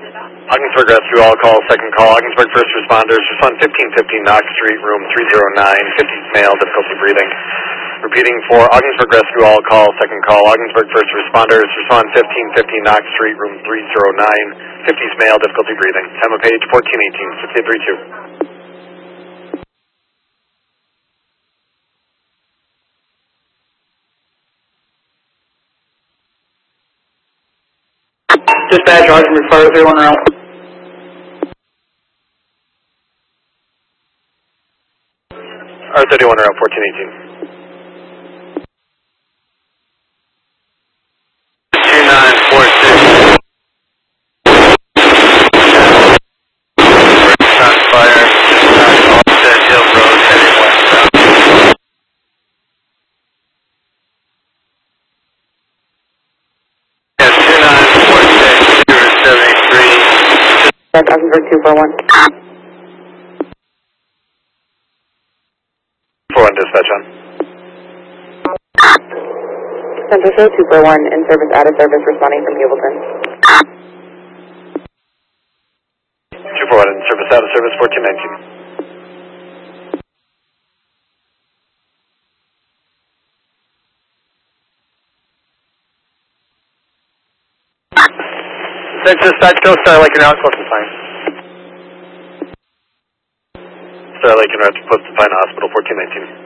Ogdensburg Rescue, all call, second call. Ogdensburg First Responders, respond 1550 Knox Street, room 309, 50's male, difficulty breathing. Repeating for Ogdensburg Rescue, all call, second call. Ogdensburg First Responders, respond 1550 Knox Street, room 309, 50's male, difficulty breathing. Time of page 1418, 6832. Dispatch, Ogdensburg Fire 31 route. R31 around 1418. 2946. On fire, Allsted Hill Road, heading westbound. Yes, 2946, 073. That's Ogdensburg 241. 41 dispatch on. Central Show 241, in service, out of service, responding from Hubleton. 241 in service, out of service, 1419. Dispatch, go Star Lake and Route, close to Pine. Star Lake and Route, close to Pine Hospital, 1419.